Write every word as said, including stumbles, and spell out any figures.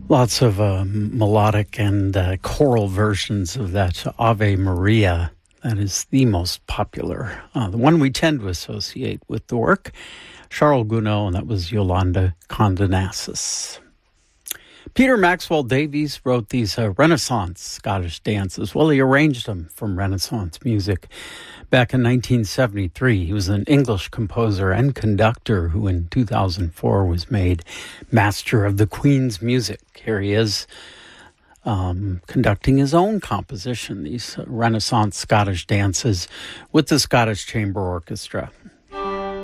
Lots of uh, melodic and uh, choral versions of that Ave Maria. That is the most popular, uh, the one we tend to associate with the work. Charles Gounod, and that was Yolanda Condonassus. Peter Maxwell Davies wrote these uh, Renaissance Scottish dances. Well, he arranged them from Renaissance music. Back in nineteen seventy-three, he was an English composer and conductor who in two thousand four was made Master of the Queen's Music. Here he is um, conducting his own composition, these Renaissance Scottish dances with the Scottish Chamber Orchestra.